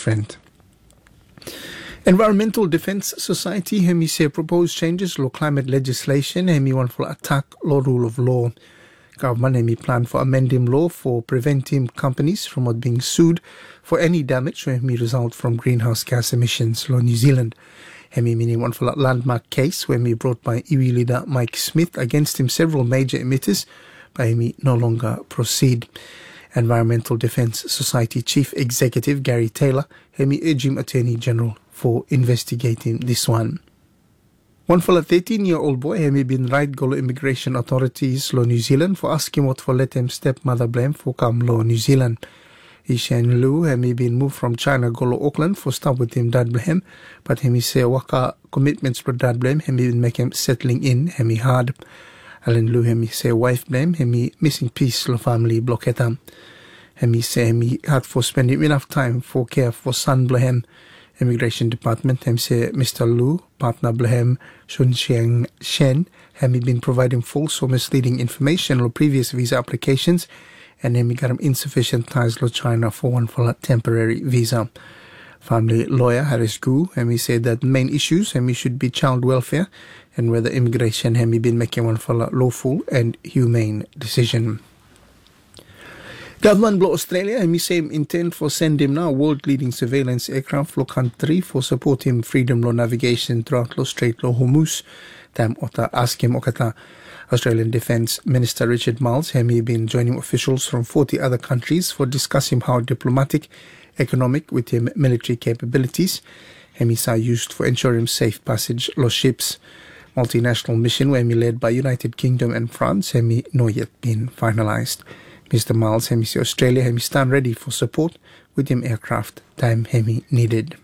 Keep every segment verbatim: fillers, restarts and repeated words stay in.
different. Environmental Defence Society hemi say proposed changes law climate legislation hemi one for attack law rule of law. Government hemi plan for amending law for preventing companies from not being sued for any damage hemi result from greenhouse gas emissions law New Zealand. Hemi meaning one for a landmark case when me brought by Iwi leader Mike Smith against him several major emitters by hemi no longer proceed. Environmental Defence Society Chief Executive Gary Taylor hemi urged him Attorney General for investigating this one. One for a thirteen-year-old boy hemi been right golo immigration authorities law New Zealand for asking what for let him stepmother blame for come law New Zealand. Ishan Lu hemi been moved from China golo Auckland for start with him dad blame, but hemi say waka commitments for dad blame hemi been make him settling in hemi hard. Alan Lu hemi say wife blame hemi missing piece lo family blocketa. Hemi say hemi had for spending enough time for care for son blame. Immigration Department hemi say Mister Lu partner blame Shun Xiang Shen hemi been providing false or misleading information on previous visa applications and hemi got him insufficient ties to China for one for a temporary visa. Family lawyer Harris Gu hemi said that main issues hemi should be child welfare and whether immigration hemi been making one for a lawful and humane decision. Government blow Australia hemi say him intend for send him now world leading surveillance aircraft for country for support him freedom law navigation throughout the Strait law Hormuz. Tam ota ask him okata. Australian Defence Minister Richard Marles hemi been joining officials from forty other countries for discussing how diplomatic, economic with him military capabilities hemi are used for ensuring safe passage law ships. Multinational mission hemi led by United Kingdom and France hemi no yet been finalised. Mister Miles hemi say Australia hemi stand ready for support with him aircraft time hemi needed.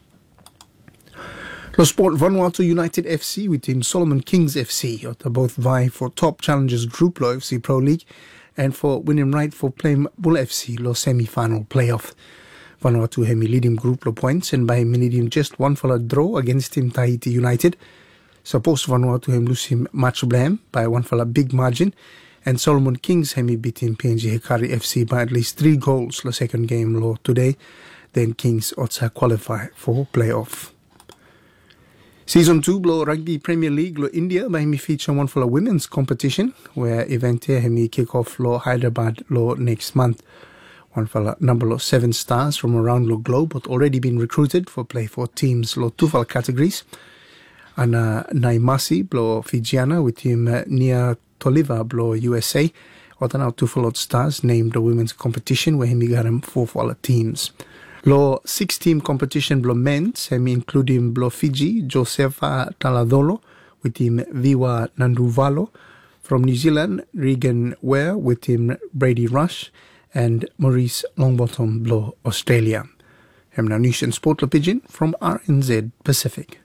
Lo Sport Vanuatu United F C within Solomon Kings F C or to both vie for top challengers group Lo F C Pro League and for winning right for playing Bull F C Lo semi-final playoff. Vanuatu hemi leading group Lo points and by him needing just one for a draw against him Tahiti United. Suppose Vanuatu him lose him match blame by one for a big margin. And Solomon Kings hemi beating P N G Hikari F C by at least three goals the second game law today. Then Kings also qualify for playoff. Season two blow Rugby Premier League lo India by hemi feature one for a women's competition where event here hemi kick off lo Hyderabad lo next month. One for a number of seven stars from around the globe but already been recruited for play for teams lo two categories. Anna Naimasi blow Fijiana with him uh, Nia Toliva blow U S A. Other now two followed stars named the women's competition where he got him four for teams. Lo six team competition blow men's hemi including blow Fiji Josefa Taladolo with him Viwa Nanduvalo. From New Zealand Regan Ware with him Brady Rush and Maurice Longbottom blow Australia. Hem now News and Sport lo Pigeon from R N Z Pacific.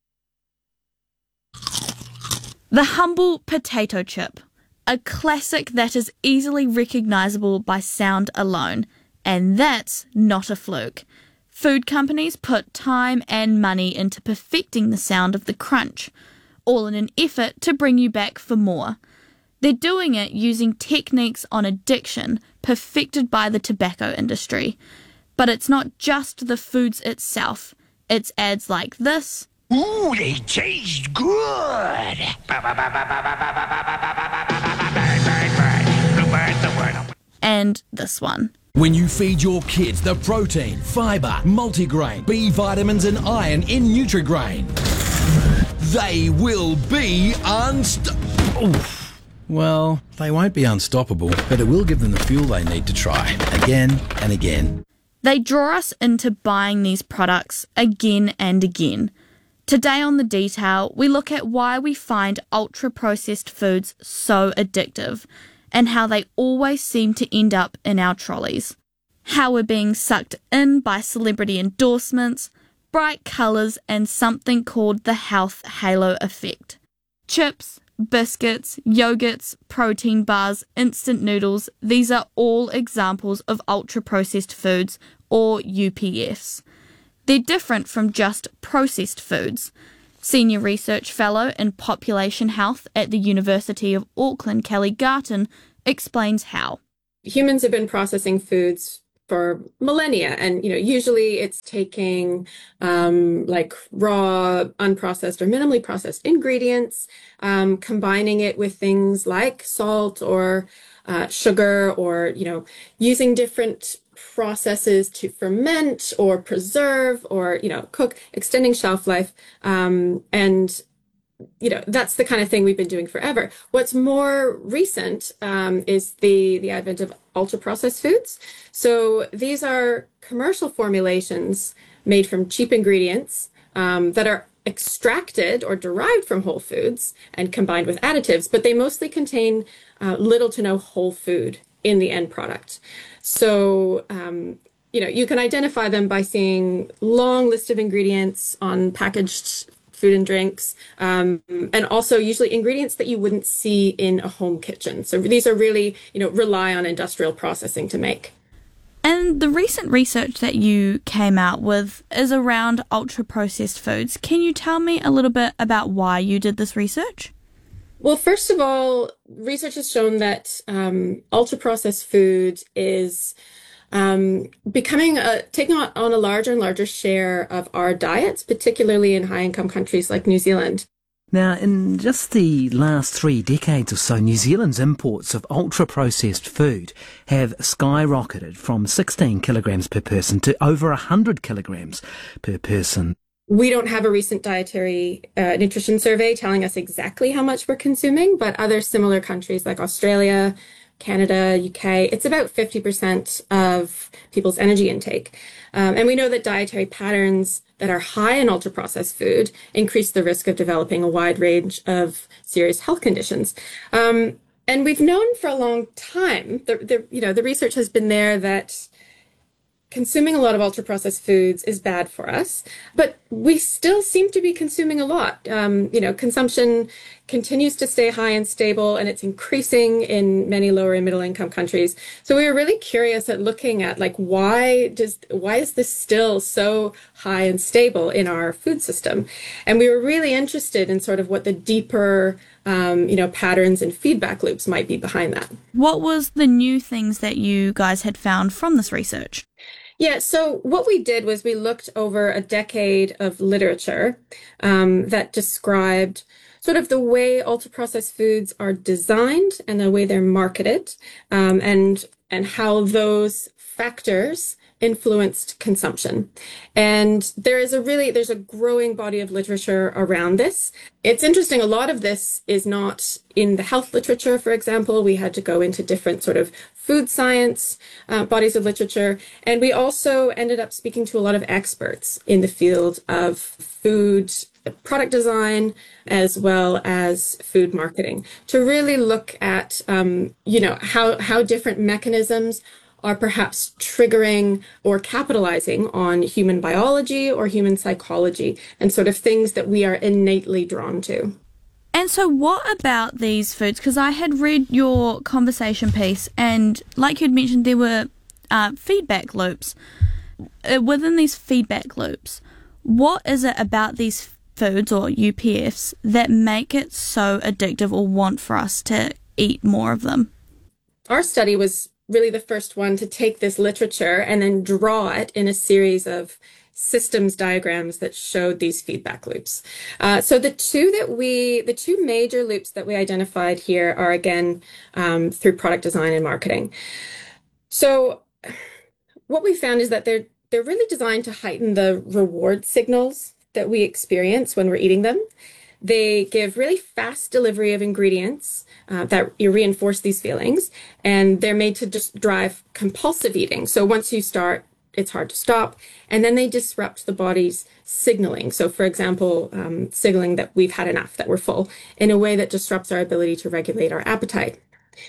The humble potato chip, a classic that is easily recognisable by sound alone, and that's not a fluke. Food companies put time and money into perfecting the sound of the crunch, all in an effort to bring you back for more. They're doing it using techniques on addiction perfected by the tobacco industry. But it's not just the foods itself, it's ads like this. Ooh, they taste good. And this one. When you feed your kids the protein, fibre, multigrain, B vitamins and iron in Nutrigrain, they will be unstoppable. Well, they won't be unstoppable, but it will give them the fuel they need to try again and again. They draw us into buying these products again and again. Today on The Detail, we look at why we find ultra-processed foods so addictive and how they always seem to end up in our trolleys. How we're being sucked in by celebrity endorsements, bright colours and something called the health halo effect. Chips, biscuits, yogurts, protein bars, instant noodles, these are all examples of ultra-processed foods or U P Fs. They're different from just processed foods. Senior Research Fellow in Population Health at the University of Auckland, Kelly Garton, explains how. Humans have been processing foods for millennia. And, you know, usually it's taking um, like raw, unprocessed or minimally processed ingredients, um, combining it with things like salt or uh, sugar, or, you know, using different processes to ferment or preserve or, you know, cook, extending shelf life. Um, and you know, that's the kind of thing we've been doing forever. What's more recent um, is the, the advent of ultra-processed foods. So these are commercial formulations made from cheap ingredients um, that are extracted or derived from whole foods and combined with additives, but they mostly contain uh, little to no whole food in the end product. So, um, you know, you can identify them by seeing long list of ingredients on packaged food and drinks, um, and also usually ingredients that you wouldn't see in a home kitchen. So these are really, you know, rely on industrial processing to make. And the recent research that you came out with is around ultra-processed foods. Can you tell me a little bit about why you did this research? Well, first of all, research has shown that um, ultra-processed food is Um, becoming a, taking on, on a larger and larger share of our diets, particularly in high-income countries like New Zealand. Now, in just the last three decades or so, New Zealand's imports of ultra-processed food have skyrocketed from sixteen kilograms per person to over one hundred kilograms per person. We don't have a recent dietary uh, nutrition survey telling us exactly how much we're consuming, but other similar countries like Australia, Canada, U K, it's about fifty percent of people's energy intake. Um, and we know that dietary patterns that are high in ultra-processed food increase the risk of developing a wide range of serious health conditions. Um, and we've known for a long time, the, the, you know, the research has been there that consuming a lot of ultra-processed foods is bad for us, but we still seem to be consuming a lot. Um, you know, consumption continues to stay high and stable, and it's increasing in many lower and middle income countries. So we were really curious at looking at, like, why does why is this still so high and stable in our food system? And we were really interested in sort of what the deeper um, you know, patterns and feedback loops might be behind that. What was the new things that you guys had found from this research? Yeah, so what we did was we looked over a decade of literature um, that described sort of the way ultra-processed foods are designed and the way they're marketed, um, and and how those factors influenced consumption. And there is a really, there's a growing body of literature around this. It's interesting, a lot of this is not in the health literature, for example. We had to go into different sort of food science uh, bodies of literature. And we also ended up speaking to a lot of experts in the field of food product design as well as food marketing to really look at, um, you know, how, how different mechanisms are perhaps triggering or capitalizing on human biology or human psychology and sort of things that we are innately drawn to. And so what about these foods? Because I had read your conversation piece, and like you'd mentioned, there were uh, feedback loops. Uh, within these feedback loops, what is it about these foods or U P Fs that make it so addictive or want for us to eat more of them? Our study was really the first one to take this literature and then draw it in a series of systems diagrams that showed these feedback loops. Uh, so the two that we, the two major loops that we identified here are, again, um, through product design and marketing. So what we found is that they're, they're really designed to heighten the reward signals that we experience when we're eating them. They give really fast delivery of ingredients uh, that reinforce these feelings, and they're made to just drive compulsive eating. So once you start, it's hard to stop, and then they disrupt the body's signaling. So for example, um, signaling that we've had enough, that we're full, in a way that disrupts our ability to regulate our appetite.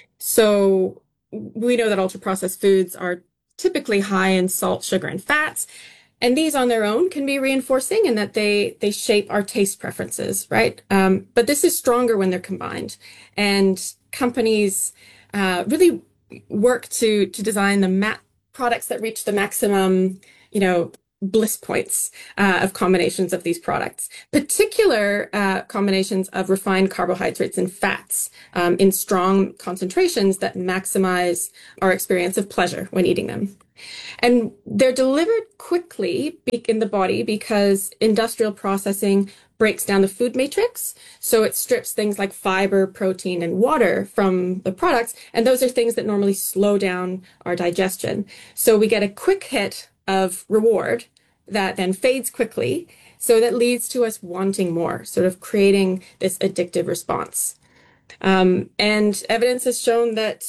So we know that ultra-processed foods are typically high in salt, sugar, and fats. And these on their own can be reinforcing in that they, they shape our taste preferences, right? Um, but this is stronger when they're combined. And companies uh, really work to, to design the ma- products that reach the maximum, you know, bliss points uh, of combinations of these products, particular uh, combinations of refined carbohydrates and fats um, in strong concentrations that maximize our experience of pleasure when eating them. And they're delivered quickly in the body because industrial processing breaks down the food matrix. So it strips things like fiber, protein, and water from the products. And those are things that normally slow down our digestion. So we get a quick hit of reward that then fades quickly. So that leads to us wanting more, sort of creating this addictive response. Um, and evidence has shown that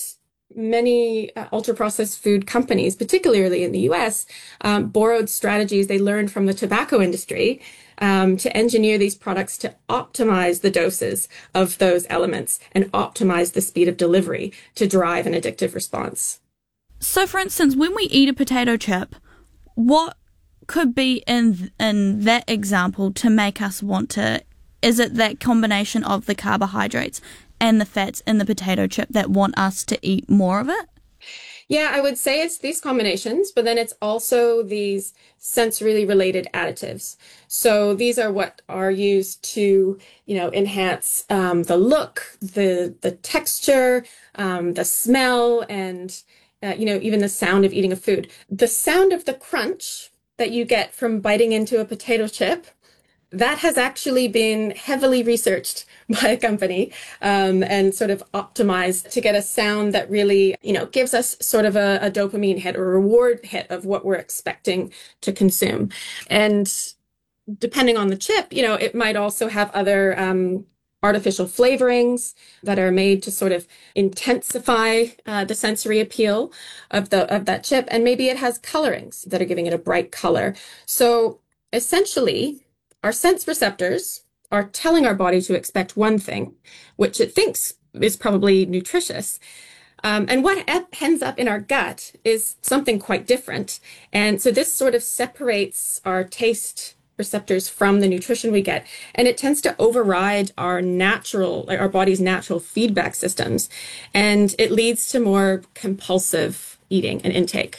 many uh, ultra-processed food companies, particularly in the U S, um, borrowed strategies they learned from the tobacco industry um, to engineer these products to optimize the doses of those elements and optimize the speed of delivery to drive an addictive response. So, for instance, when we eat a potato chip, what could be in in that example to make us want to? Is it that combination of the carbohydrates and the fats in the potato chip that want us to eat more of it? Yeah, I would say it's these combinations, but then it's also these sensorily related additives. So these are what are used to, you know, enhance um, the look, the the texture, um, the smell, and uh, you know, even the sound of eating a food. The sound of the crunch that you get from biting into a potato chip, that has actually been heavily researched by a company um, and sort of optimized to get a sound that really, you know, gives us sort of a, a dopamine hit or a reward hit of what we're expecting to consume. And depending on the chip, you know, it might also have other um, artificial flavorings that are made to sort of intensify uh, the sensory appeal of the of that chip. And maybe it has colorings that are giving it a bright color. So essentially, our sense receptors are telling our body to expect one thing, which it thinks is probably nutritious. Um, and what ends up in our gut is something quite different. And so this sort of separates our taste receptors from the nutrition we get. And it tends to override our natural, like our body's natural feedback systems. And it leads to more compulsive eating and intake.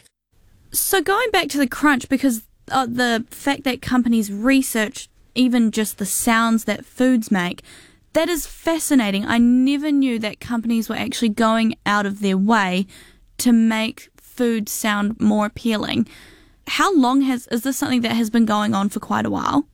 So going back to the crunch, because uh, the fact that companies research even just the sounds that foods make, that is fascinating. I never knew that companies were actually going out of their way to make food sound more appealing. How long has, is this something that has been going on for quite a while?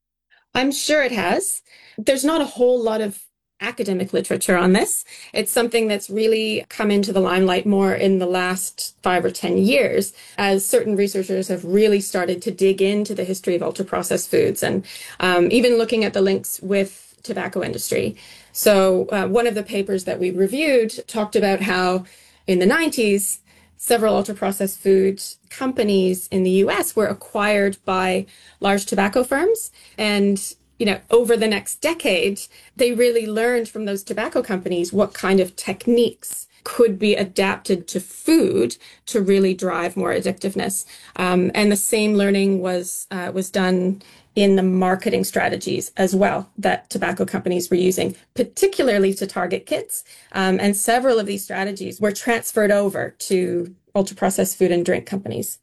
I'm sure it has. There's not a whole lot of academic literature on this. It's something that's really come into the limelight more in the last five or ten years, as certain researchers have really started to dig into the history of ultra-processed foods and um, even looking at the links with tobacco industry. So uh, one of the papers that we reviewed talked about how in the nineties, several ultra-processed food companies in the U S were acquired by large tobacco firms. And you know, over the next decade, they really learned from those tobacco companies what kind of techniques could be adapted to food to really drive more addictiveness. Um, and the same learning was uh, was done in the marketing strategies as well that tobacco companies were using, particularly to target kids. Um, and several of these strategies were transferred over to ultra-processed food and drink companies.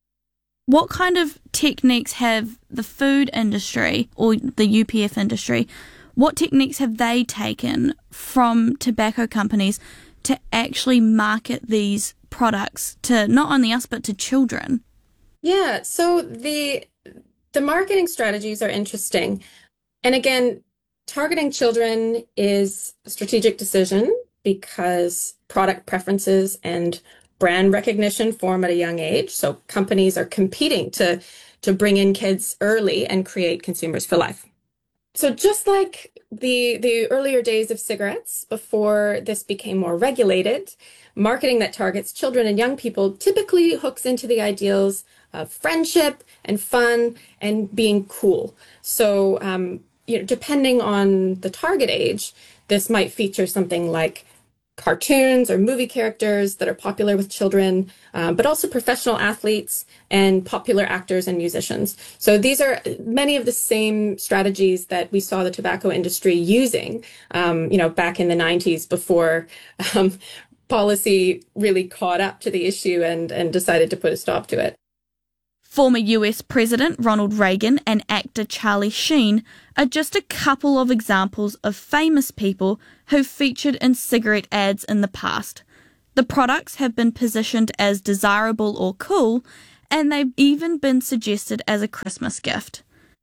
What kind of techniques have the food industry or the U P F industry, what techniques have they taken from tobacco companies to actually market these products to not only us but to children? Yeah, so the the marketing strategies are interesting. And again, targeting children is a strategic decision because product preferences and brand recognition form at a young age. So companies are competing to, to bring in kids early and create consumers for life. So just like the, the earlier days of cigarettes, before this became more regulated, marketing that targets children and young people typically hooks into the ideals of friendship and fun and being cool. So, um, you know, depending on the target age, this might feature something like cartoons or movie characters that are popular with children, um, but also professional athletes and popular actors and musicians. So these are many of the same strategies that we saw the tobacco industry using, um, you know, back in the nineties before um, policy really caught up to the issue and, and decided to put a stop to it. Former U S President Ronald Reagan and actor Charlie Sheen are just a couple of examples of famous people who've featured in cigarette ads in the past. The products have been positioned as desirable or cool, and they've even been suggested as a Christmas gift.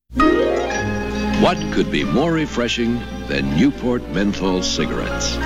What could be more refreshing than Newport menthol cigarettes?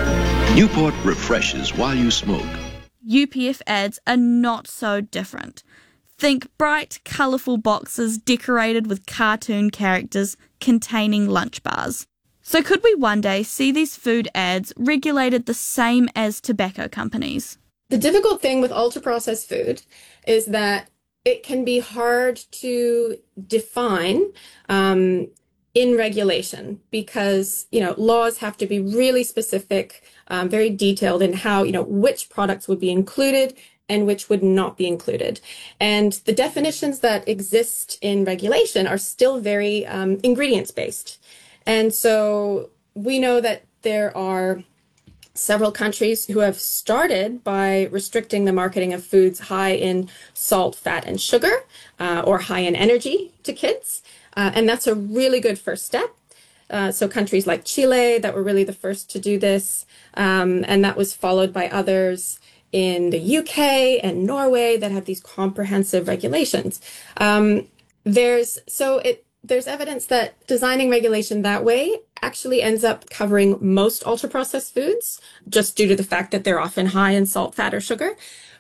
Newport refreshes while you smoke. U P F ads are not so different. Think bright, colourful boxes decorated with cartoon characters containing lunch bars. So could we one day see these food ads regulated the same as tobacco companies? The difficult thing with ultra-processed food is that it can be hard to define um, in regulation because, you know, laws have to be really specific, um, very detailed in how, you know, which products would be included and which would not be included. And the definitions that exist in regulation are still very um, ingredients-based. And so we know that there are several countries who have started by restricting the marketing of foods high in salt, fat, and sugar, uh, or high in energy to kids. Uh, and that's a really good first step. Uh, so countries like Chile that were really the first to do this, um, and that was followed by others in the U K and Norway that have these comprehensive regulations. Um, there's so it there's evidence that designing regulation that way actually ends up covering most ultra-processed foods, just due to the fact that they're often high in salt, fat, or sugar.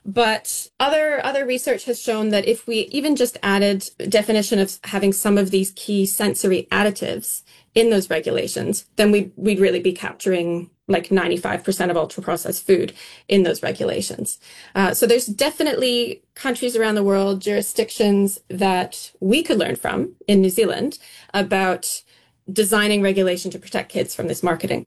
But other other research has shown that if we even just added definition of having some of these key sensory additives in those regulations, then we'd, we'd really be capturing like ninety-five percent of ultra-processed food in those regulations. Uh, so there's definitely countries around the world, jurisdictions that we could learn from in New Zealand about designing regulation to protect kids from this marketing.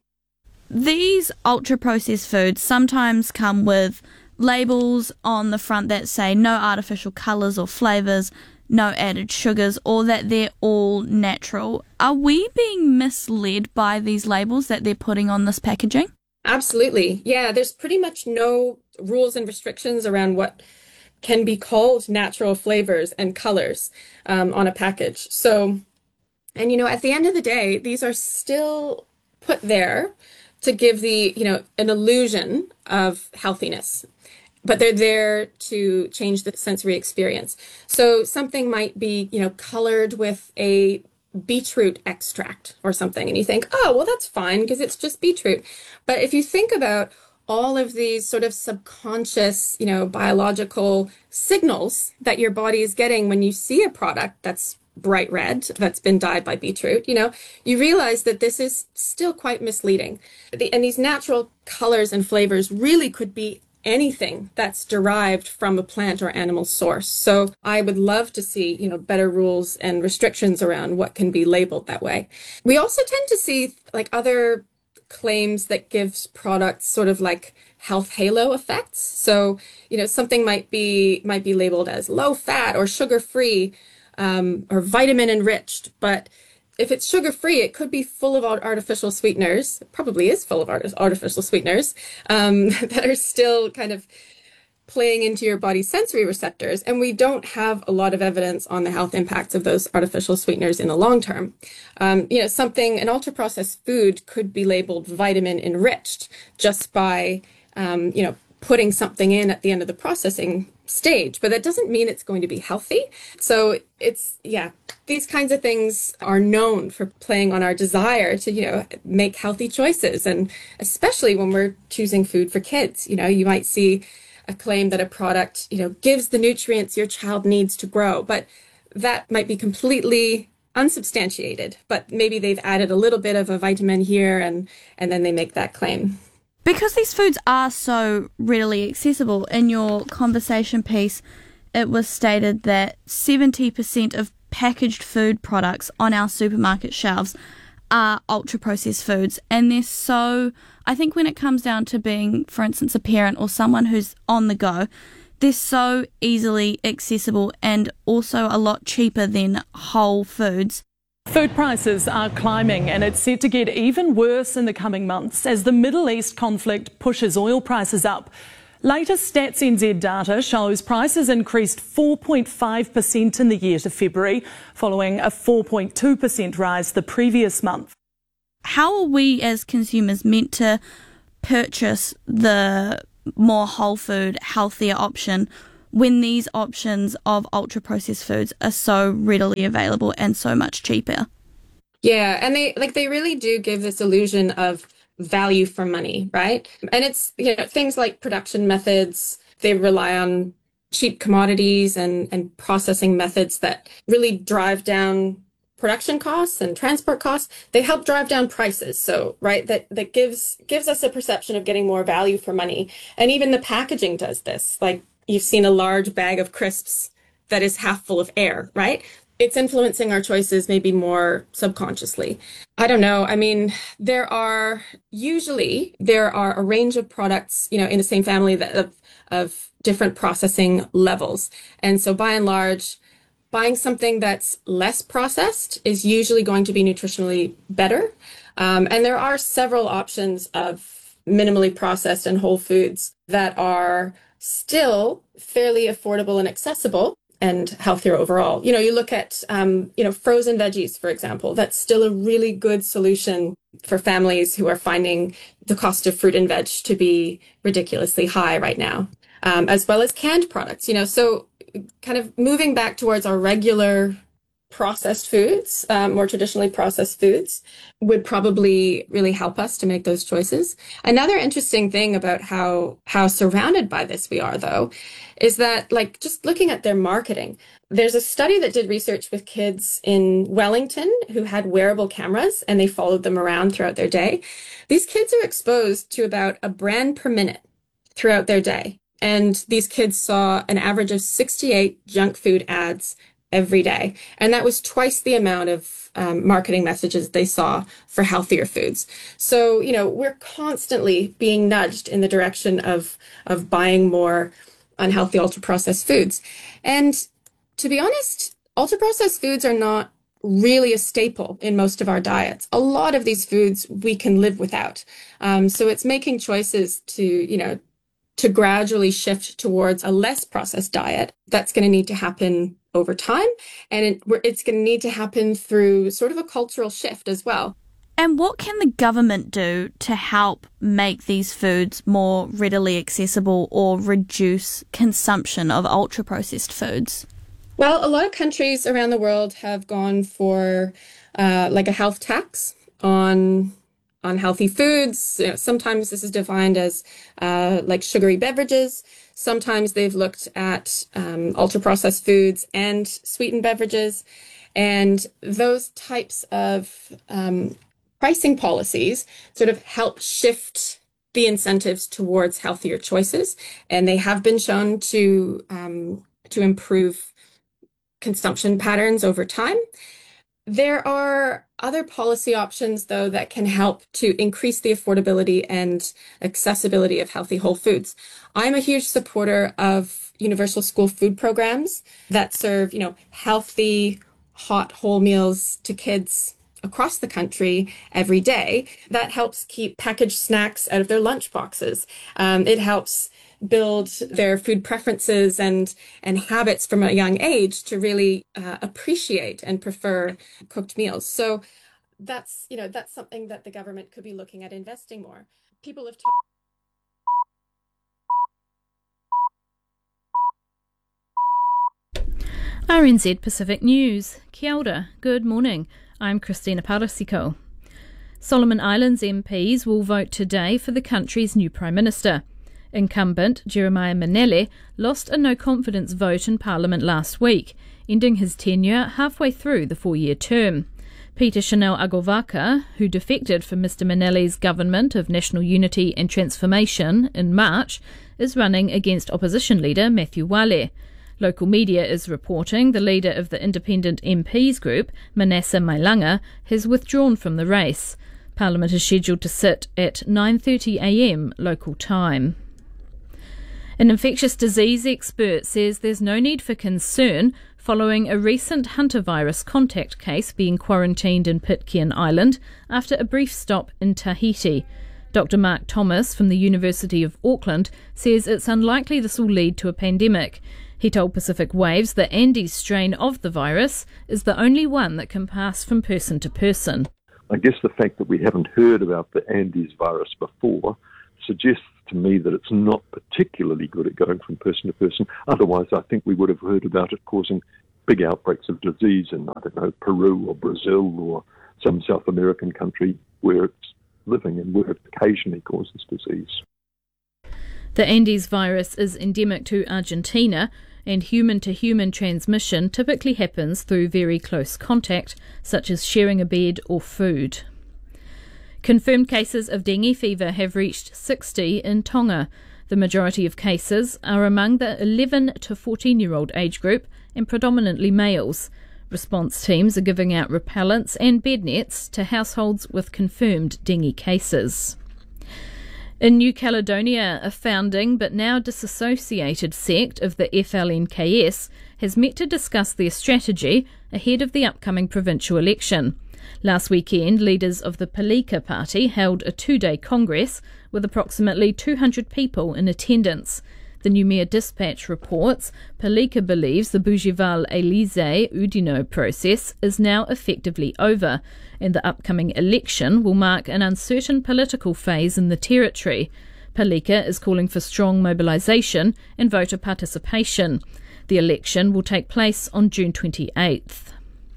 These ultra-processed foods sometimes come with labels on the front that say no artificial colours or flavours, no added sugars, or that they're all natural. Are we being misled by these labels that they're putting on this packaging? Absolutely. Yeah, there's pretty much no rules and restrictions around what can be called natural flavors and colors um, on a package. So, and you know, at the end of the day, these are still put there to give the, you know, an illusion of healthiness, but they're there to change the sensory experience. So something might be, you know, colored with a beetroot extract or something, and you think, oh, well, that's fine because it's just beetroot. But if you think about all of these sort of subconscious, you know, biological signals that your body is getting when you see a product that's bright red, that's been dyed by beetroot, you know, you realize that this is still quite misleading. And these natural colors and flavors really could be anything that's derived from a plant or animal source. So I would love to see, you know, better rules and restrictions around what can be labeled that way. We also tend to see like other claims that gives products sort of like health halo effects. So, you know, something might be might be labeled as low fat or sugar free um, or vitamin enriched, but if it's sugar-free, it could be full of artificial sweeteners. It probably is full of artificial sweeteners um, that are still kind of playing into your body's sensory receptors. And we don't have a lot of evidence on the health impacts of those artificial sweeteners in the long term. Um, you know, something, an ultra-processed food could be labeled vitamin enriched just by, um, you know, putting something in at the end of the processing stage, but that doesn't mean it's going to be healthy. So it's, yeah, these kinds of things are known for playing on our desire to, you know, make healthy choices. And especially when we're choosing food for kids, you know, you might see a claim that a product, you know, gives the nutrients your child needs to grow, but that might be completely unsubstantiated, but maybe they've added a little bit of a vitamin here and, and then they make that claim. Because these foods are so readily accessible, in your conversation piece, it was stated that seventy percent of packaged food products on our supermarket shelves are ultra-processed foods. And they're so, I think when it comes down to being, for instance, a parent or someone who's on the go, they're so easily accessible and also a lot cheaper than whole foods. Food prices are climbing, and it's set to get even worse in the coming months as the Middle East conflict pushes oil prices up. Latest Stats N Z data shows prices increased four point five percent in the year to February, following a four point two percent rise the previous month. How are we as consumers meant to purchase the more whole food, healthier option when these options of ultra-processed foods are so readily available and so much cheaper? Yeah, and they like they really do give this illusion of value for money, right? And it's, you know, things like production methods, they rely on cheap commodities and, and processing methods that really drive down production costs and transport costs. They help drive down prices. So, right, that, that gives gives us a perception of getting more value for money. And even the packaging does this. Like, you've seen a large bag of crisps that is half full of air, right? It's influencing our choices maybe more subconsciously. I don't know. I mean, there are usually there are a range of products, you know, in the same family that of, of different processing levels. And so by and large, buying something that's less processed is usually going to be nutritionally better. Um, and there are several options of minimally processed and whole foods that are still fairly affordable and accessible and healthier overall. You know, you look at, um, you know, frozen veggies, for example, that's still a really good solution for families who are finding the cost of fruit and veg to be ridiculously high right now, um, as well as canned products, you know, so kind of moving back towards our regular processed foods, um, more traditionally processed foods, would probably really help us to make those choices. Another interesting thing about how how surrounded by this we are, though, is that, like, just looking at their marketing, there's a study that did research with kids in Wellington who had wearable cameras and they followed them around throughout their day. These kids are exposed to about a brand per minute throughout their day. And these kids saw an average of sixty-eight junk food ads every day. And that was twice the amount of um, marketing messages they saw for healthier foods. So, you know, we're constantly being nudged in the direction of, of buying more unhealthy ultra-processed foods. And to be honest, ultra-processed foods are not really a staple in most of our diets. A lot of these foods we can live without. Um, so it's making choices to, you know, to gradually shift towards a less processed diet. That's going to need to happen over time, and it, it's going to need to happen through sort of a cultural shift as well. And what can the government do to help make these foods more readily accessible or reduce consumption of ultra-processed foods? Well, a lot of countries around the world have gone for uh, like a health tax on on healthy foods. You know, sometimes this is defined as uh, like sugary beverages. Sometimes they've looked at um, ultra-processed foods and sweetened beverages. And those types of um, pricing policies sort of help shift the incentives towards healthier choices. And they have been shown to um, to improve consumption patterns over time. There are other policy options, though, that can help to increase the affordability and accessibility of healthy whole foods. I'm a huge supporter of universal school food programs that serve, you know, healthy, hot, whole meals to kids across the country every day. That helps keep packaged snacks out of their lunch boxes. Um, it helps build their food preferences and and habits from a young age to really uh, appreciate and prefer cooked meals. So that's, you know, that's something that the government could be looking at investing more. People have talked. R N Z Pacific News. Kia ora, good morning. I'm Christina Parasiko. Solomon Islands M Ps will vote today for the country's new Prime Minister. Incumbent Jeremiah Manele lost a no-confidence vote in Parliament last week, ending his tenure halfway through the four-year term. Peter Chanel Agovaka, who defected from Mister Manele's Government of National Unity and Transformation in March, is running against opposition leader Matthew Wale. Local media is reporting the leader of the independent M Ps group, Manasseh Mailanga, has withdrawn from the race. Parliament is scheduled to sit at nine thirty a m local time. An infectious disease expert says there's no need for concern following a recent hantavirus contact case being quarantined in Pitcairn Island after a brief stop in Tahiti. Doctor Mark Thomas from the University of Auckland says it's unlikely this will lead to a pandemic. He told Pacific Waves the Andes strain of the virus is the only one that can pass from person to person. I guess the fact that we haven't heard about the Andes virus before suggests to me that it's not particularly good at going from person to person. Otherwise, I think we would have heard about it causing big outbreaks of disease in, I don't know, Peru or Brazil or some South American country where it's living and where it occasionally causes disease. The Andes virus is endemic to Argentina, and human-to-human transmission typically happens through very close contact, such as sharing a bed or food. Confirmed cases of dengue fever have reached sixty in Tonga. The majority of cases are among the eleven to fourteen-year-old age group and predominantly males. Response teams are giving out repellents and bed nets to households with confirmed dengue cases. In New Caledonia, a founding but now disassociated sect of the F L N K S has met to discuss their strategy ahead of the upcoming provincial election. Last weekend, leaders of the Palika Party held a two-day congress with approximately two hundred people in attendance. The Noumea Dispatch reports Palika believes the Bougival Élysée Oudinot process is now effectively over, and the upcoming election will mark an uncertain political phase in the territory. Palika is calling for strong mobilisation and voter participation. The election will take place on June twenty-eighth.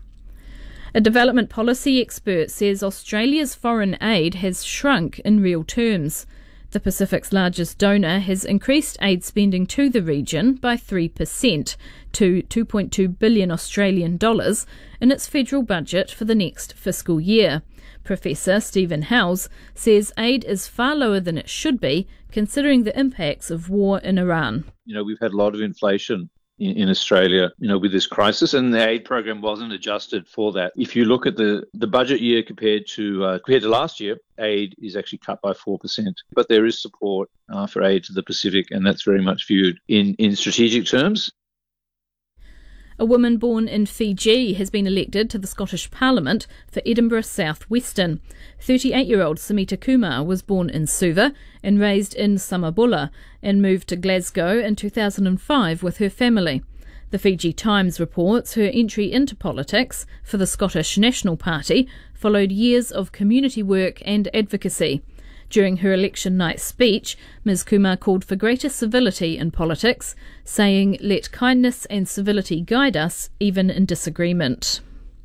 A development policy expert says Australia's foreign aid has shrunk in real terms. The Pacific's largest donor has increased aid spending to the region by three percent to two point two billion Australian dollars in its federal budget for the next fiscal year. Professor Stephen Howes says aid is far lower than it should be, considering the impacts of war in Iran. You know, we've had a lot of inflation in, in Australia, you know, with this crisis, and the aid program wasn't adjusted for that. If you look at the, the budget year compared to uh, compared to last year, aid is actually cut by four percent. But there is support uh, for aid to the Pacific, and that's very much viewed in, in strategic terms. A woman born in Fiji has been elected to the Scottish Parliament for Edinburgh South Western. thirty-eight-year-old Samita Kumar was born in Suva and raised in Samabulla and moved to Glasgow in two thousand five with her family. The Fiji Times reports her entry into politics for the Scottish National Party followed years of community work and advocacy. During her election night speech, Miz Kumar called for greater civility in politics, saying, "Let kindness and civility guide us, even in disagreement."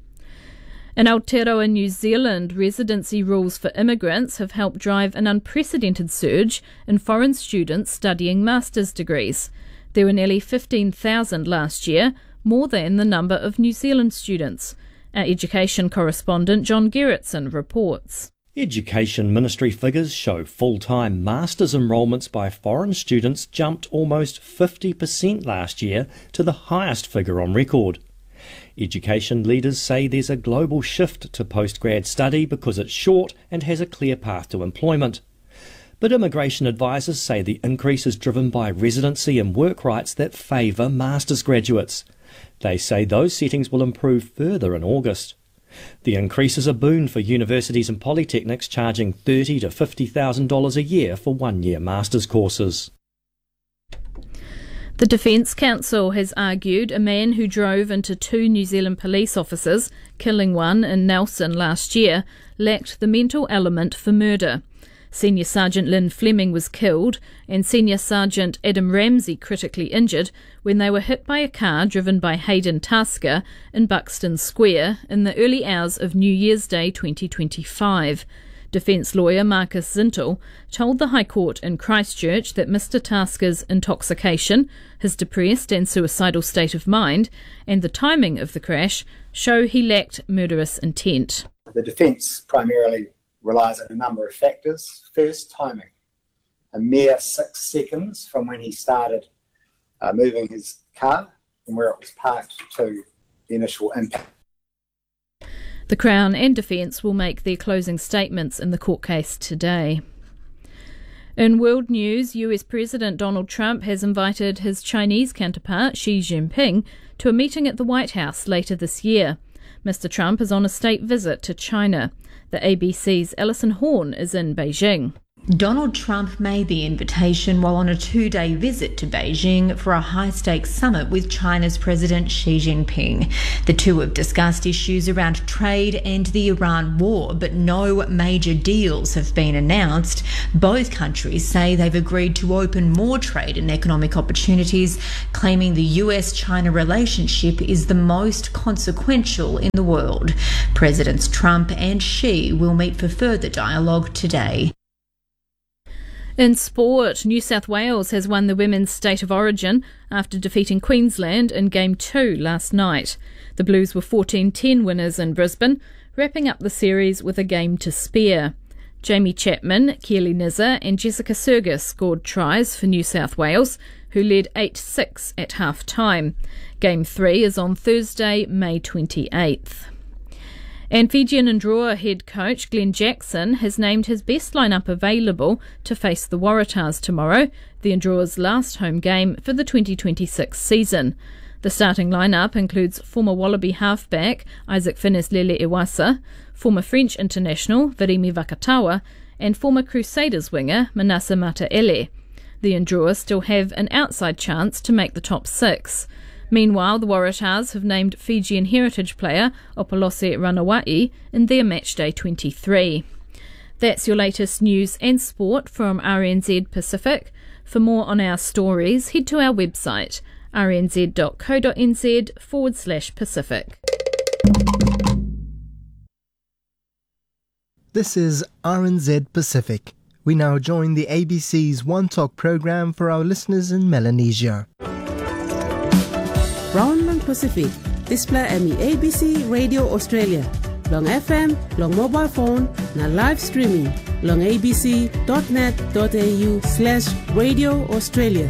In Aotearoa, New Zealand, residency rules for immigrants have helped drive an unprecedented surge in foreign students studying master's degrees. There were nearly fifteen thousand last year, more than the number of New Zealand students. Our education correspondent John Gerritsen reports. Education Ministry figures show full-time master's enrolments by foreign students jumped almost fifty percent last year to the highest figure on record. Education leaders say there's a global shift to postgrad study because it's short and has a clear path to employment. But immigration advisors say the increase is driven by residency and work rights that favour master's graduates. They say those settings will improve further in August. The increase is a boon for universities and polytechnics charging thirty thousand to fifty thousand dollars a year for one-year master's courses. The Defence Council has argued a man who drove into two New Zealand police officers, killing one in Nelson last year, lacked the mental element for murder. Senior Sergeant Lynn Fleming was killed and Senior Sergeant Adam Ramsey critically injured when they were hit by a car driven by Hayden Tasker in Buxton Square in the early hours of New Year's Day twenty twenty-five. Defence lawyer Marcus Zintel told the High Court in Christchurch that Mister Tasker's intoxication, his depressed and suicidal state of mind, and the timing of the crash show he lacked murderous intent. The defence primarily relies on a number of factors. First, timing. A mere six seconds from when he started uh, moving his car from where it was parked to the initial impact. The Crown and Defence will make their closing statements in the court case today. In world news, U S President Donald Trump has invited his Chinese counterpart Xi Jinping to a meeting at the White House later this year. Mister Trump is on a state visit to China. The A B C's Alison Horn is in Beijing. Donald Trump made the invitation while on a two-day visit to Beijing for a high-stakes summit with China's President Xi Jinping. The two have discussed issues around trade and the Iran war, but no major deals have been announced. Both countries say they've agreed to open more trade and economic opportunities, claiming the U S China relationship is the most consequential in the world. Presidents Trump and Xi will meet for further dialogue today. In sport, New South Wales has won the Women's State of Origin after defeating Queensland in Game two last night. The Blues were fourteen ten winners in Brisbane, wrapping up the series with a game to spare. Jamie Chapman, Keely Nizza and Jessica Sergis scored tries for New South Wales, who led eight six at half-time. Game three is on Thursday, May twenty-eighth. And Fijian and Drua head coach Glenn Jackson has named his best lineup available to face the Waratahs tomorrow, the Ndrua's last home game for the twenty twenty-six season. The starting lineup includes former Wallaby halfback Isaac Finis-Lele Iwasa, former French international Virimi Vakatawa, and former Crusaders winger Manasa Mataele. The Ndrua still have an outside chance to make the top six. Meanwhile, the Waratahs have named Fijian heritage player Opolose Ranawai in their Matchday twenty-three. That's your latest news and sport from R N Z Pacific. For more on our stories, head to our website rnz.co.nz forward slash Pacific. This is R N Z Pacific. We now join the A B C's One Talk program for our listeners in Melanesia. Round ng Pacific, display M E A B C Radio Australia. Long F M, long mobile phone, na live streaming. Long abc.net.au slash Radio Australia.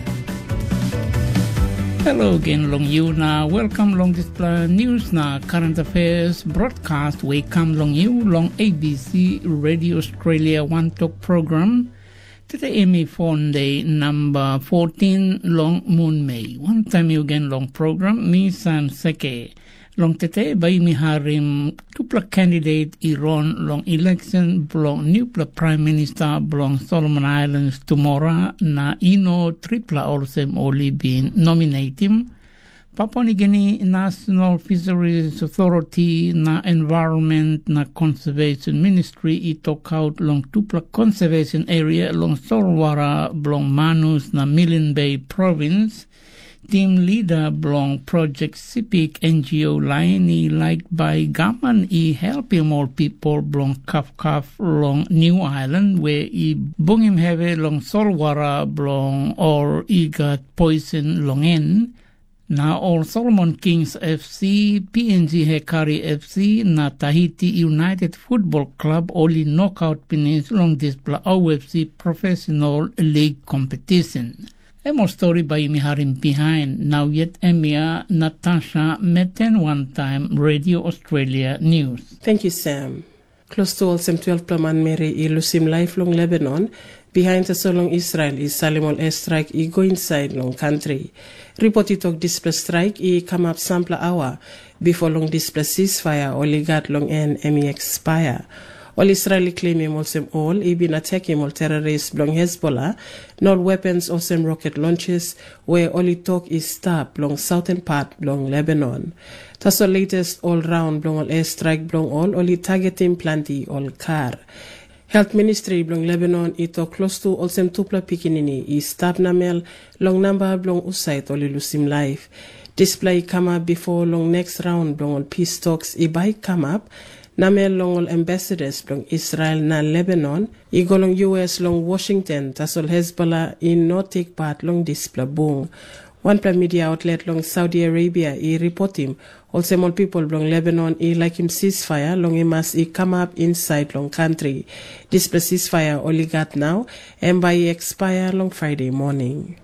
Hello again, long you na. Welcome long display news na current affairs broadcast. We come long you, long A B C Radio Australia One Talk program. Today, Amy Fonday, number fourteen, long moon May. One time you again, long program, mi Sam Seke. Long tete, by mi harim, tupla candidate Iran, long election, long nupla prime minister, long Solomon Islands tomorrow, na ino tripla olsem oli bin nominatim. Papua New Guinea National Fisheries Authority na Environment na Conservation Ministry i talk out long tupla conservation area long Solwara blong Manus na Milne Bay Province. Team leader blong Project Sipik N G O line i like by government i helping more people blong Kaf Kaf long New Island where i bungim have long Solwara blong or i got poison long en. Na all Solomon Kings F C, P N G Hekari F C, na Tahiti United Football Club only knockout finish long this O F C Professional League competition. A more story by Miharim behind. Now yet Emia Natasha Meten one time Radio Australia News. Thank you, Sam. Close to all some twelve Plaman Mary i Lusim lifelong Lebanon. Behind the Solong Israel is Salimol airstrike i go inside long country. Report it of display strike i come up sample hour before long display ceasefire or legat long end M E expire. All Israeli claim him also all i been attacking all terrorists long Hezbollah, not weapons or some rocket launches where only talk is stop long southern part long Lebanon. That's the latest all round long all airstrike long all only targeting plenty all car. Health Ministry blong Lebanon ito close to olsem tupla pikinini i stab namel long number blong usait oli lusim life. Display come up before long next round blong all peace talks i bay come up namel long all ambassadors blong Israel na Lebanon i go long U S long Washington tasol Hezbollah i no take part long display boom. One plan media outlet long Saudi Arabia i report him. Also more people long Lebanon i like him ceasefire long he must i come up inside long country. This ceasefire only got now and by expire long Friday morning.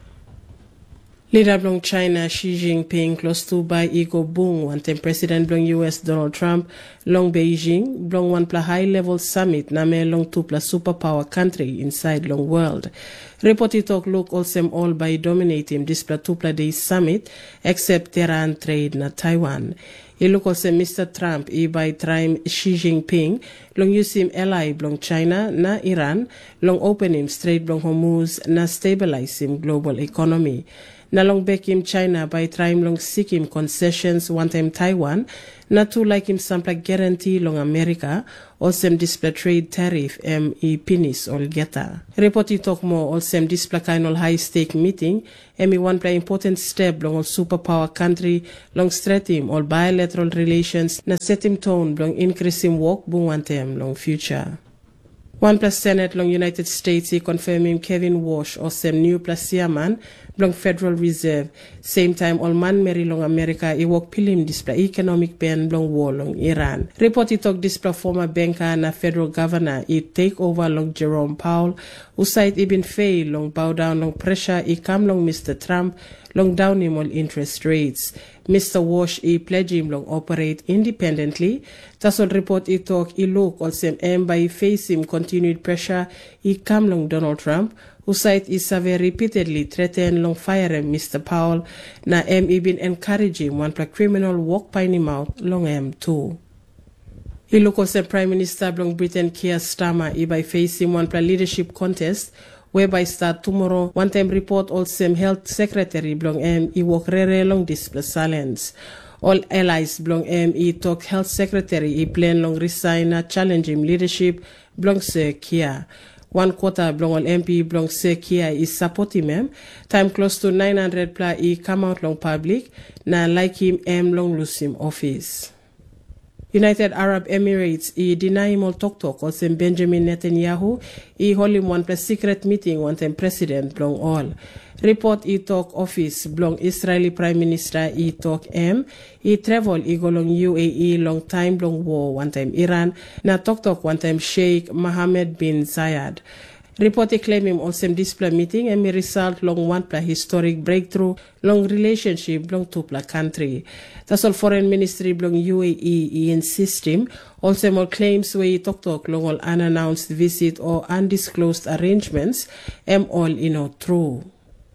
Leader blong China Xi Jinping close to by ego boom one time President blong U S Donald Trump long Beijing blong one pla high level summit na me long two pla superpower country inside long world. Reported talk look also all by dominating this pla two pla day summit except Tehran trade na Taiwan. He look also Mister Trump i by time Xi Jinping long use him ally blong China na Iran long open him Strait blong Hormuz na stabilize him global economy. Na long back him China by time long seek him concessions one time Taiwan na to like him sample guarantee long America also display trade tariff em i pinis ol geta. Report i talk more also display kind of high stake meeting em i one play important step long all superpower country long straight him all bilateral relations na set him tone long increase him work bung one time long future. One plus Senate long United States he confirm him Kevin Walsh or some new plus chairman long Federal Reserve. Same time all man Mary long America he work pilim display economic ban long war long Iran. Report he talk display former banker na federal governor he take over long Jerome Powell who side he been fail long bow down long pressure he come long Mister Trump long down him all interest rates. Mister Walsh he pledge him long operate independently. That's all report he talk he look also aim by face him continued pressure he come long Donald Trump who side is survey repeatedly threaten long fire him Mister Powell na em he been encouraging one pra criminal walk by him out long em too. He look also Prime Minister long Britain Keir Starmer he by face him one pra leadership contest whereby start tomorrow. One time report also Health Secretary Blong M he walk rere long display silence. All allies Blong M he talk Health Secretary he plan long resign challenge him leadership Blong Sir Kia. One quarter Blong all M P Blong Sir Kia is support him em. Time close to nine hundred plus he come out long public na like him M long lose him office. United Arab Emirates he deny him all talk talk also Benjamin Netanyahu he hold him one plus secret meeting one time president blong all. Report he talk office blong Israeli Prime Minister he talk M he travel he go long U A E long time long war one time Iran na talk talk one time Sheikh Mohammed bin Zayed. Report he claim him also display meeting and me result long one pla historic breakthrough long relationship long two pla country. That's all foreign ministry long U A E he insist him also more claims where he talk talk long all unannounced visit or undisclosed arrangements am all you know true.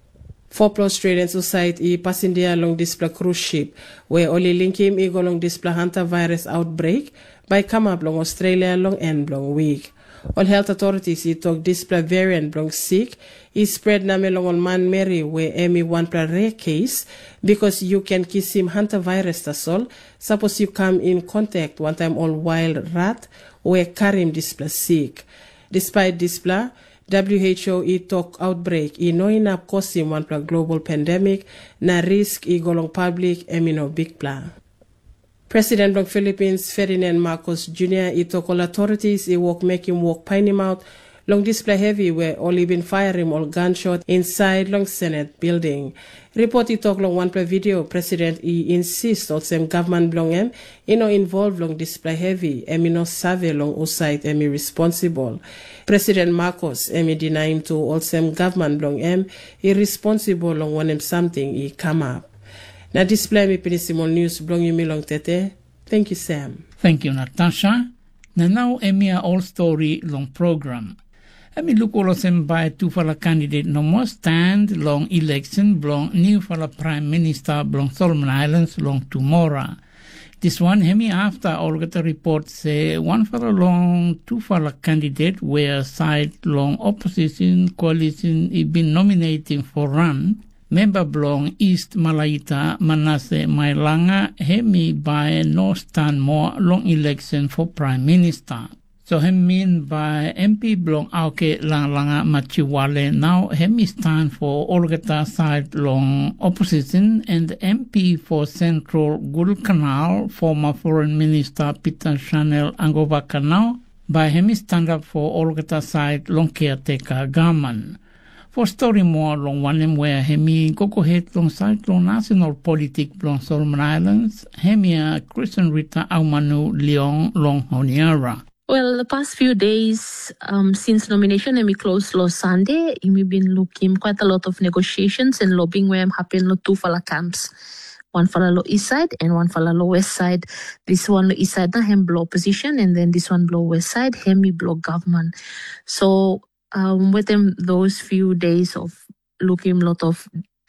Four plus trade and society passenger long display cruise ship where only link him he go long display hunter virus outbreak by come up long Australia long end long week. All health authorities he talk display variant blong sick he spread na melong on man Mary where Emmy one pra rare case because you can kiss him hantavirus that's all. Suppose you come in contact one time all wild rat where carry him display sick. Despite display W H O he talk outbreak he no enough cause him one pra global pandemic na risk he go long public Emmy no big plan. President of Philippines Ferdinand Marcos Junior he took all authorities he walk make him walk pine him out long display heavy where only been fire him all gunshot inside long Senate building. Report he talk long one play video president he insist on same government long him he no involved long display heavy and he no survey long outside and he responsible. President Marcos and he deny him to all same government long him he responsible long when him something he come up. Na display me Penissimol News blong you long tete. Thank you, Sam. Thank you, Natasha. Na now emia all story long program. Emi look all of them by two for candidate no more stand long election blong new for Prime Minister blong Solomon Islands long tomorrow. This one hemi after all get the report say one for a long two for a candidate where side long opposition coalition he been nominating for run. Member blong East Malaita Manasseh Mailanga hemi by no stand more long election for Prime Minister. So hem mean by M P blong Auke Langlanga Machiwale now hemi stand for Olgata side long opposition and M P for Central Guadalcanal former Foreign Minister Peter Chanel Angova now by hemi stand up for Olgata side long caretaker government. For story more long one where hemi go head long side long national politic long Solomon Islands hemia Christian Rita Aumanu Leon long Honiara. Well, the past few days um, since nomination, we closed last Sunday. We've been looking quite a lot of negotiations and lobbying where I'm happening two fala camps. One for the east side and one for the west side. This one east side na hem blow opposition and then this one blow west side hem blow government. So um, within those few days of looking a lot of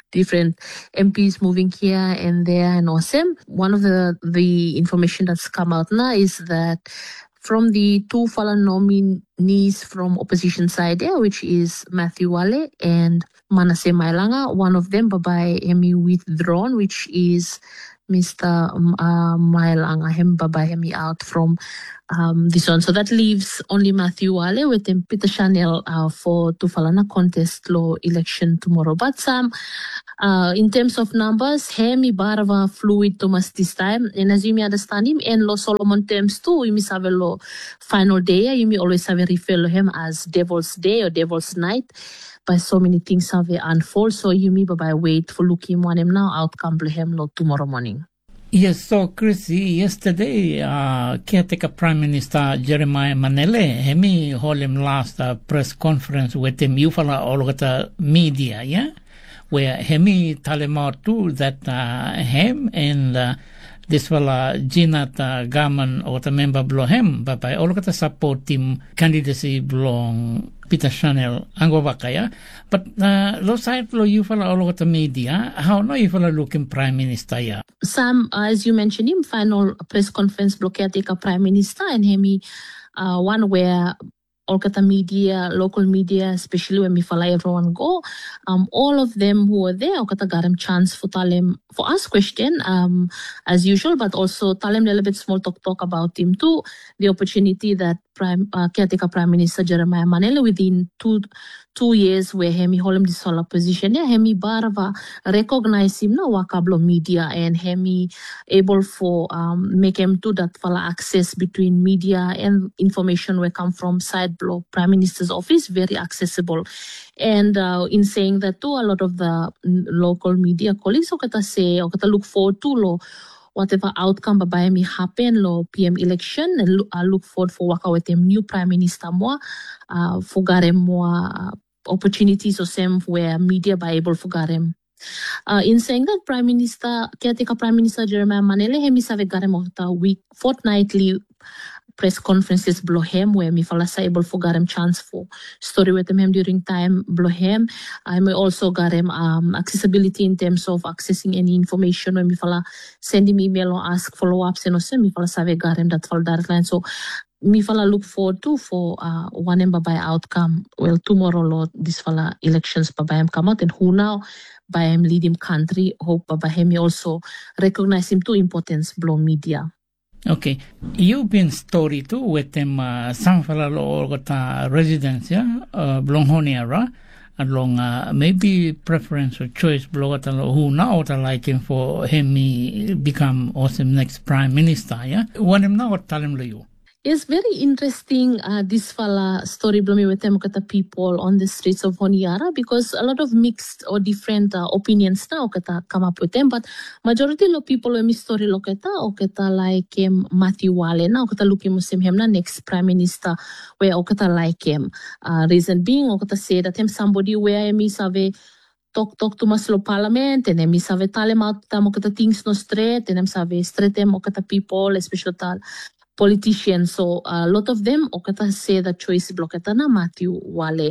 different M Ps moving here and there and awesome. One of the, the information that's come out now is that from the two fallen nominees from opposition side there, which is Matthew Wale and Manasseh Mailanga, one of them, babai hemi withdrawn, which is Mister Uh, Mailanga, hem babai hemi out from um, this one. So that leaves only Matthew Wale with him Peter Chanel uh, for Tufalana contest law election tomorrow. But some uh, in terms of numbers, hemi barava fluid Thomas this time. And as you may understand him, and lo Solomon terms too, you may have a lo final day, you may always have a refer to him as Devil's Day or Devil's Night. By so many things have unfold, so you may by wait for looking one him now outcome him lo tomorrow morning. Yes, so Chrissy, yesterday, uh, caretaker Prime Minister Jeremiah Manele, hemi hold him last uh, press conference with him, you follow all of the media, yeah? Where hemi tell him out too that uh, him and uh, this fella Jinat uh, Gaman or the member below him, but by all of the support team candidacy belong Peter Chanel Angobakaya. But uh, lo side lo you follow all of the media, how no you follow looking Prime Minister ya? Sam, uh, as you mentioned him, final press conference blockade take a Prime Minister and hemi uh, one where all kata media, local media, especially when we follow everyone go, um, all of them who were there, all kata got him chance for talem for ask question, um, as usual, but also talem a little bit small talk talk about him too, the opportunity that Prime uh, caretaker Prime Minister Jeremiah Manele within two two years where hemi hold him this whole position, yeah, hemi barava recognize him na wakablo media and hemi able for um make him to that fala access between media and information where come from side block Prime Minister's office very accessible. And uh, in saying that too, a lot of the local media colleagues or kata say or kata look forward to lo whatever outcome by me happen lo P M election and look, uh, look forward for waka with him new Prime Minister more uh, for garem more uh, opportunities or same where media by able for garem. Uh, in saying that Prime Minister, caretaker Prime Minister Jeremiah Manele hemi save garem a week fortnightly press conferences below him where me fala sa able for garem chance for story with him during time below him. I may also garem um accessibility in terms of accessing any information when me fala send him email or ask follow ups and also me fala save garem that fall direct line. So me fala look forward to for uh one ember by outcome. Well tomorrow Lord this fala elections by him come out and who now by him lead him country hope by him also recognize him to importance below media. Okay, you've been story too with them uh, some fella lo got residence yeah uh, belong honiara along uh, maybe preference or choice below who now are liking for him become awesome next Prime Minister yeah when him now tell him to you. It's very interesting, uh, this fella story blow me with them kata people on the streets of Honiara because a lot of mixed or different uh, opinions now kata come up with them, but majority of people when me story lo kata o kata like him Matthew Wale now kata looking muslim him na next Prime Minister where o kata like him. Uh, reason being o kata say that him somebody where me save talk talk to maslo parliament and then me save talem out tamo kata things no straight and them save straight them o kata people especially tal politicians. So a uh, lot of them okata say that choice blocketa na Matthew Wale.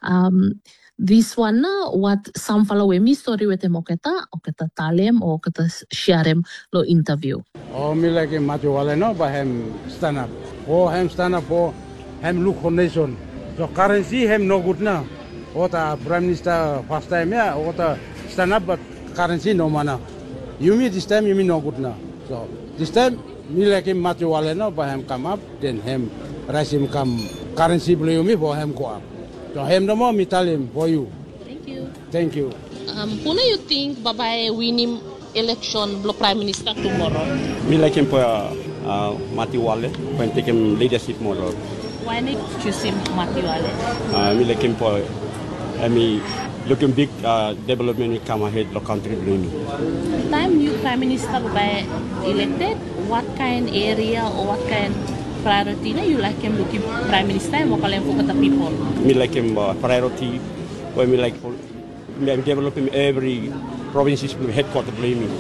Um, this one na what some follow me story with them okata okata talem or okata share him lo interview. Oh, me like Matthew Wale no, but him stand up. Oh, him stand up for him look for nation. So currency him no good now. What a Prime Minister first time yeah, what a stand up but currency no mana. You mean this time you mean no good now. So this time me like him Matthew Wale no, but him come up, then him rise him come currency blue me for him go up. So him no more me tell him for you. Thank you. Thank you. Um, who do you think Babae win him election block Prime Minister tomorrow? Me like him for uh, uh, Matthew Wale when take him leadership model. Why not choose him Matthew Wale? Uh, me like him for I mean looking big uh, development will come ahead the country blue me. Time new Prime Minister by elected, what kind area or what kind priority na you like him looking Prime Minister and what kind for the people? Me like him uh, priority, when me like for me developing every provinces headquarter blue me,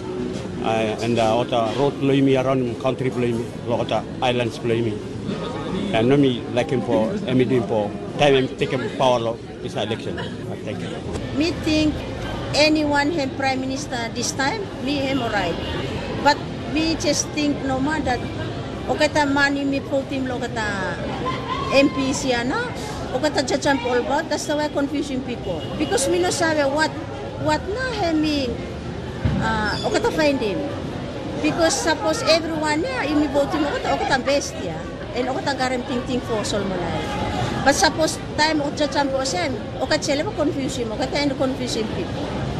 uh, and uh, other road blue me around country blue me, other islands blue me, and no me like him for me doing for time take him power law this election. Thank you. Me think anyone have prime minister this time, me him alright. But me just think no man that o kata money me vote him lo kata M P siya na o kata jajam all about. That's the way confusing people. Because me no sabi what what na him me uh, o kata find him. Because suppose everyone yeah, imi vote him o kata o kata best yeah. And o kata garam ting ting for Solomolay. But suppose time o jajam po siya o kata sila confusing o kata and confusing people.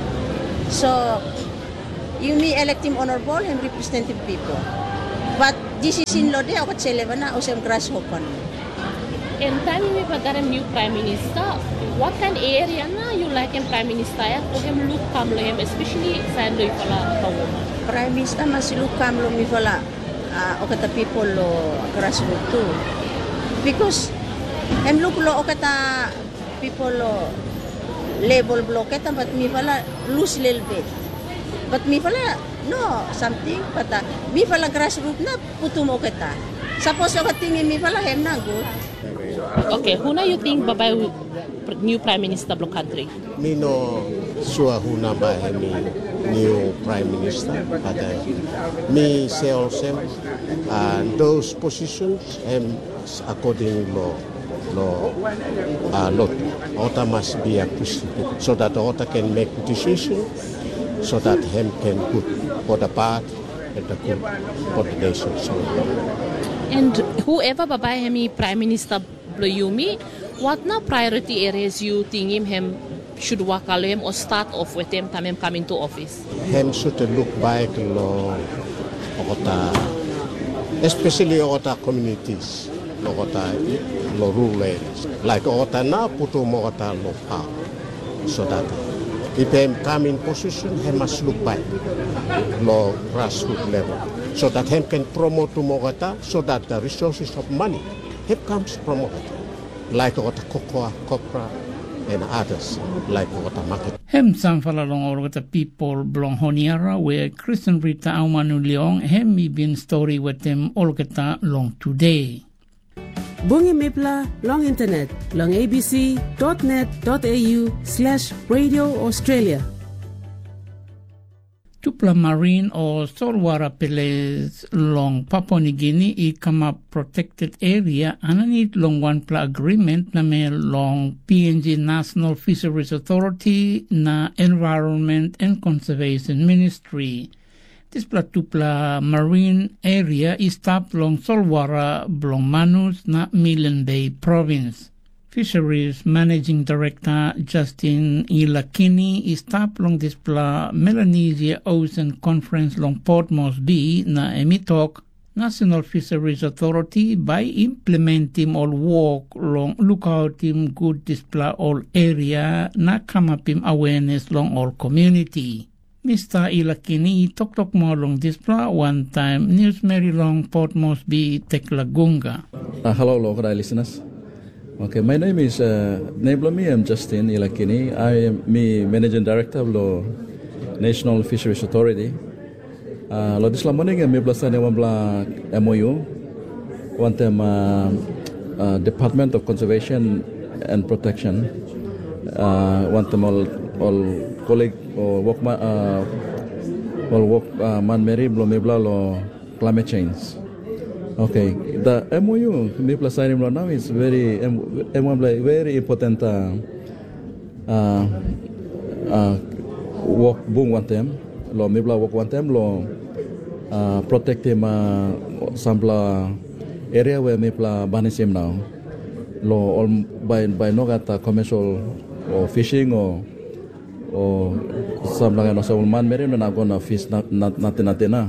So you may elect him honorable and representative people. But this is in law de o kata sila na o siyang grasshopper. In time we got a new prime minister. What kind of area na you like him prime minister? Ya, ko him look kamlo him, especially sa loy pala woman. Prime minister mas look kamlo mi pala. Uh, o kata people lo grassroots too. Because him look lo o kata people lo level block kata, but mi pala lose little bit. But mi pala no something, but uh, mi pala grassroots na puto mo kata. Suppose o katingin mi pala him na good. Okay, who na you think babay new prime minister block country? Me no sure who na ba me new prime minister, but uh, me say also uh, those positions um, according law law uh, lot Ota must be appreciated so that Ota can make decision so that him can good for the part and the good for the nation. So, and whoever babay him prime minister Yumi, what now priority areas you think him, him should work on him or start off with him time him coming to office? Him should look back lo ota, especially ota communities, lo ota lo rural areas. Like ota na puto mo ota lo power, so that if him come in position, he must look back lo grassroots level, so that him can promote to Mogata, so that the resources of money it comes from like what cocoa, copra, and others like what market. Hem sang falalong or with the people blong honiara where Christian Rita Aumanu Leong hem mi bin story with them all geta long today. Bungi Mipla long internet long abc dot net dot a u slash radio Australia. Tupla Marine or Saltwater Pillars long Papua New Guinea I come up protected area underneath long one pla agreement na may long P N G National Fisheries Authority na Environment and Conservation Ministry. This pla tupla marine area is tap long Saltwater blong Manus na Milne Bay Province. Fisheries Managing Director Justin Ilakini is tap long this pla Melanesia Ocean Conference long Port Moresby na emitok National Fisheries Authority by implementing all work long lookout him good display all area na kamapim awareness long all community. Mister Ilakini tok tok mo long display one time News Mary long Port Moresby Teklagunga. Uh, hello local listeners. Okay, my name is uh, Neblomi. I'm Justin Ilakini. I am me Managing Director of the National Fisheries Authority. Uh, lo disla morning me blasa ne wambla M O U. One time uh, uh, Department of Conservation and Protection. Uh, one time all all colleague or work ma uh, all work uh, man Mary blo me bla lo climate change. Okay, the M O U me plus I now is very very important uh, uh, uh, work boom one time lo me work one time lo uh, protect him uh, sampla area where me pla banisem now lo all by by no gata commercial or fishing or or sampla no sa man meron na gonna fish na natin natin na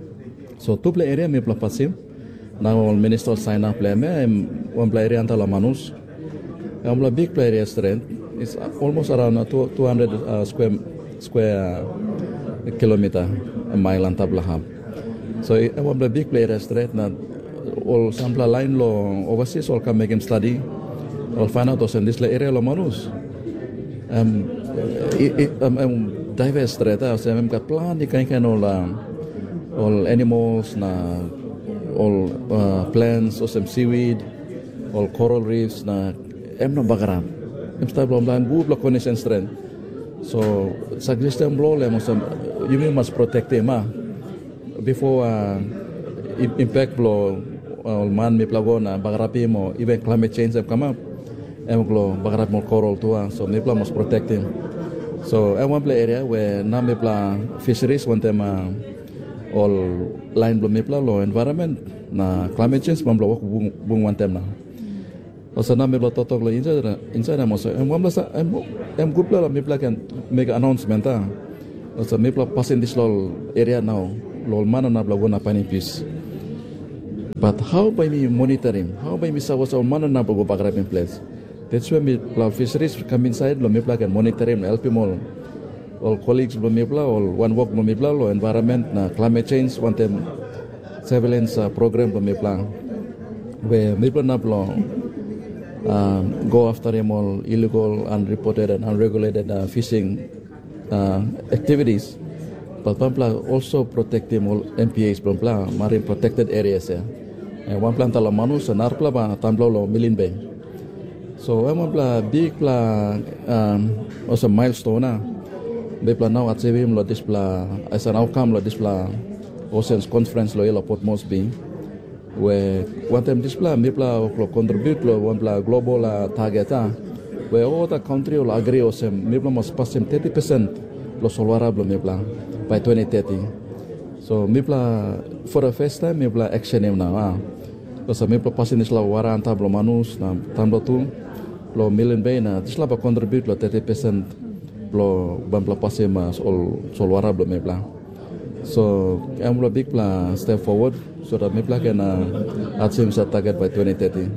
so tuple area me pla pasim. Now minister sign up play me one player anta la manus. I'm a big player strength. It's almost around two two hundred uh, square square uh, kilometer a mile anta blaham. So I'm a big player strength. Na all sampla line lo overseas all come make him study. All find out in this area lo manus. Um, um, um diverse strength. So I'm got plan di kain kain all all animals na. All uh, plants, or some seaweed, all coral reefs na em no bagaran. Em sta blom lan bu blok connection strength. So suggestion blow le must you must protect him ah before uh, impact blow uh, man mi plagona bagarapi mo even climate change have come up em glo bagarap mo coral tua so mi must protect him. So I want play area where na mi pla fisheries want them uh, all line blow mi pla lo environment na climate change mam blow bung bung want them na. Also na mi pla totok lo inside inside mo so em wamla sa em em group la mi pla can make announcement ah. Also mi pla passing this lol area now lol mana na bla gona pani peace. But how by me monitoring? How by me sa was all mana na bla bagrap in place? That's why me pla fisheries come inside lo mi pla can monitor him help him all all colleagues lo mi pla all one work lo mi pla lo environment na climate change want them surveillance uh, program lo mi pla where mi pla na bla Uh, go after them all illegal, unreported and unregulated uh, fishing uh, activities. But Pampla also protect them all M P As, Pampla, marine protected areas. Yeah. And one plant la manus and arpla ba tamblo lo milin bay. So one pla big pla um, also milestone na. Be pla now achieving lo this pla as an outcome lo this pla Oceans Conference lo yelo Port Moresby. Where one time this plan, me plan contribute to one plan global uh, target, uh, where all the country will agree on some, me plan must pass them thirty percent lo solvarable me plan by twenty thirty. So me plan for the first time me plan action him now, ah, because me plan passing this la waran tablo manus na tablo tu lo million bay na this la contribute lo thirty percent lo ban plan passing mas all solvarable me plan. So I'm a big plan step forward so that me plan can uh, achieve that target by twenty thirty.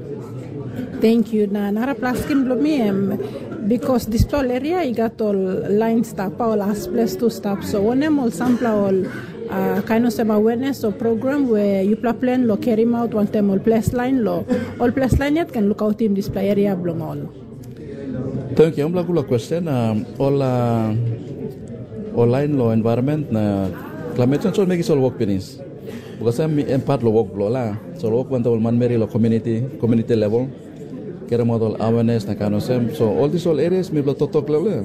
Thank you. Na nara plaskin blomiem because this whole area I got all line stop all last place to stop. So one em all sample all uh, kind of some awareness or program where you plan lo carry out one time all place line lo all place line yet can look out in this play area blom all. Thank you. I'm like a question. Um, all. Uh, Online law environment na climate change so make it all work finish because I'm in part lo work blow la so work when the man marry lo community community level kera model awareness na kano sem so all these all areas me blow totok level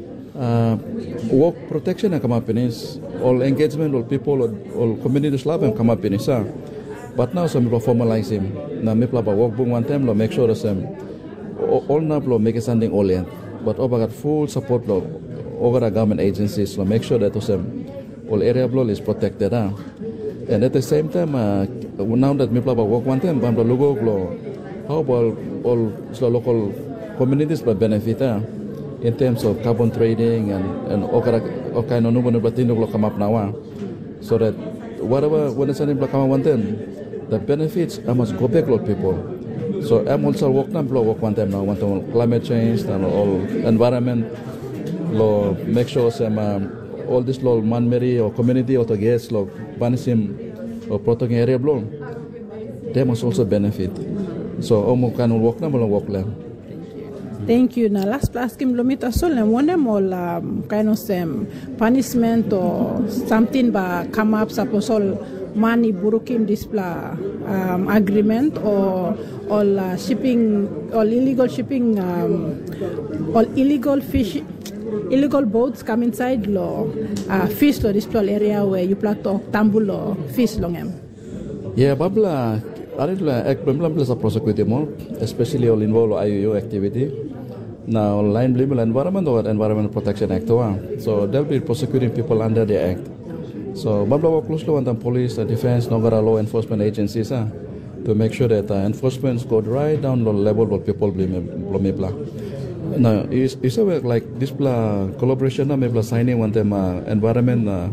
uh work protection na come up finish all engagement all people all, all community slab and come up finish ah but now some people formalize him na me blow work bung one time lo make sure the same all na blow make it standing all in but over got full support lo over the government agencies to make sure that um, all area blow is protected. Uh. And at the same time, uh, now that we work one time, how about all so local communities but benefit uh, in terms of carbon trading and and all kind of new come up now. Uh, so that whatever when it's an come one time, the benefits I must go back to people. So I'm also work now work one time now, one time climate change and all environment. Lo make sure some um, all this lo man mary or community or to guess lo banisim or protecting area blow they must also benefit so omo can work na mo work lang. Thank you. Na last plus kim lomita so le one mo la kind of some punishment or something ba come up suppose all money burukim display um, agreement or all uh, shipping all illegal shipping um, all illegal fish illegal boats come inside law uh, fish law this area where you plato tambul law fish longem. Yeah, babla aritla ek bambla sa prosecute mo especially all involved I U U activity. Now line legal environment or environment protection act one. So they'll be prosecuting people under the act. So babla work closely with the police, the defense, Nogara law enforcement agencies uh, to make sure that uh, enforcement go right down the level of people blah. Now, is is it like this blah collaboration na maybe signing one them uh, environment uh,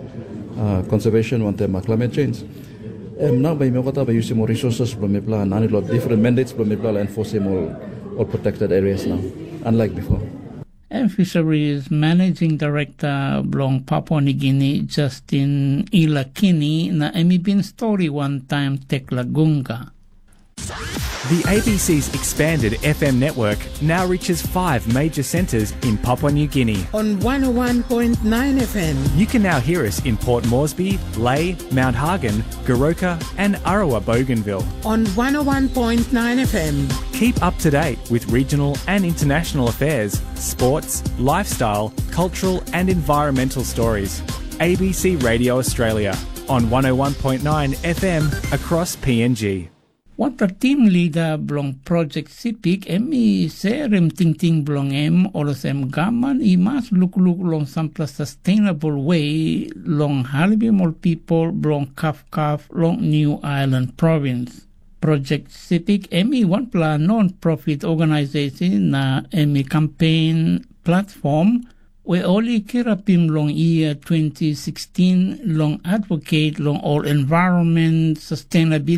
uh, conservation one them uh, climate change. Um, now by me kata by using more resources blah maybe nani lot different mandates blah maybe enforcing all all protected areas now, unlike before. And Fisheries Managing Director Blong Papua New Guinea Justin Ilakini na emibin story one time Teklagunga. The A B C's expanded F M network now reaches five major centres in Papua New Guinea. On one oh one point nine F M. You can now hear us in Port Moresby, Lae, Mount Hagen, Goroka and Arawa Bougainville. On one oh one point nine F M. Keep up to date with regional and international affairs, sports, lifestyle, cultural and environmental stories. A B C Radio Australia on one oh one point nine F M across P N G. What the team leader belong Project Sipik emi serem ting ting belong em orosem gaman I mas look look long some sustainable way long halibimol people belong Kaf Kaf long New Ireland province. Project Sipik emi one pla non-profit organization na emi campaign platform we only kirapim long year twenty sixteen long advocate long all environment sustainability